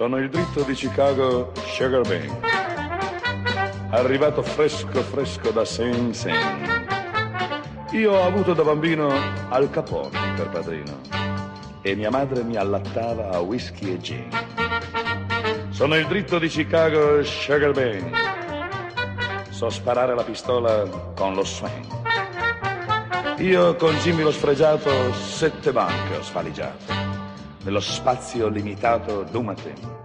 Sono il dritto di Chicago Sugar Bean, arrivato fresco fresco da Sing Sing. Io ho avuto da bambino Al Capone per padrino e mia madre mi allattava a whisky e gin. Sono il dritto di Chicago Sugar Bean, so sparare la pistola con lo swing. Io con Jimmy lo sfregiato 7 banche ho sfaligiato nello spazio limitato d'un mattino.